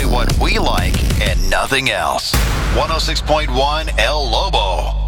play what we like and nothing else. 106.1 El Lobo.